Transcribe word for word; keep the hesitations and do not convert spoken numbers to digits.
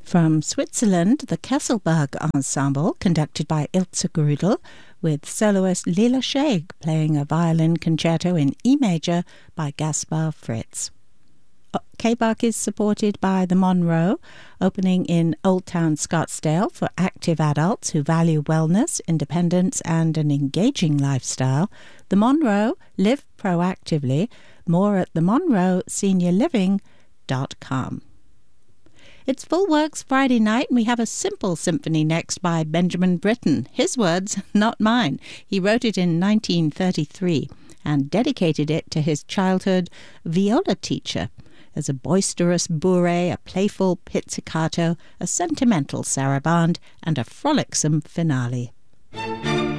From Switzerland, the Kesselberg Ensemble, conducted by Ilse Grudel, with soloist Lila Scheig playing a violin concerto in E major by Gaspar Fritz. K-Bach is supported by the Monroe, opening in Old Town Scottsdale for active adults who value wellness, independence, and an engaging lifestyle. The Monroe, live proactively. More at the monroe senior living dot com. It's Full Works Friday night, and we have a simple symphony next by Benjamin Britten. His words, not mine. He wrote it in nineteen thirty-three and dedicated it to his childhood viola teacher. As a boisterous bourrée, a playful pizzicato, a sentimental sarabande, and a frolicsome finale.